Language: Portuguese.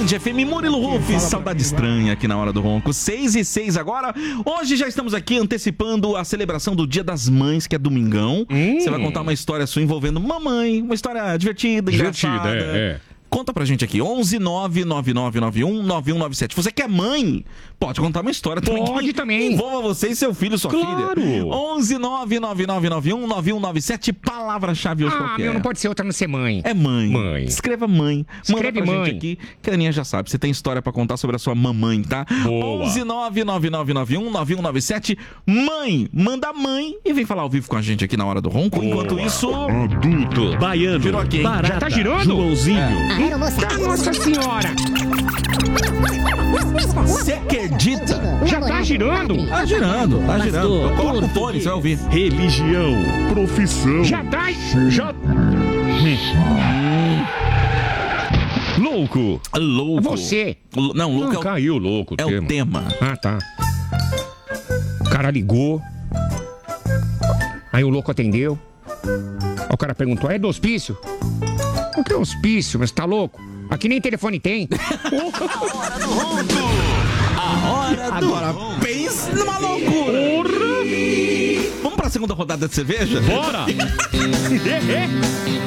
Band FM, Murilo Ruff, saudade estranha aqui na Hora do Ronco. 6:06 agora. Hoje já estamos aqui antecipando a celebração do Dia das Mães, que é domingão. Você vai contar uma história sua envolvendo mamãe, uma história divertida, engraçada. Conta pra gente aqui, 11-99991-9197. Você que é mãe, pode contar uma história também. Pode também. Envolva você e seu filho, sua filha. 11-99991-9197. Palavra-chave hoje qualquer. Meu, não pode ser outra, não ser mãe. É mãe. Escreva mãe. Escreve Manda pra mãe. gente aqui, que a Aninha já sabe. Você tem história pra contar sobre a sua mamãe, tá? Boa. 11-99991-9197. Mãe, manda mãe e vem falar ao vivo com a gente aqui na Hora do Ronco. Enquanto isso... Adulto, baiano, Girou aqui, hein? barata, Já tá girando? Joãozinho. Nossa senhora! Você acredita? Já tá girando? Tá girando, tá girando. Eu coloco o fone, você vai ouvir. Religião, profissão. Já tá... Já... Louco. Louco. Você. Não, louco Não, caiu louco é o tema. Ah, tá. O cara ligou. Aí o louco atendeu. Aí o cara perguntou, é do hospício? O que é hospício? Mas tá louco? Aqui nem telefone tem. A Hora do Agora, pense numa loucura. Vamos pra segunda rodada de cerveja? Bora.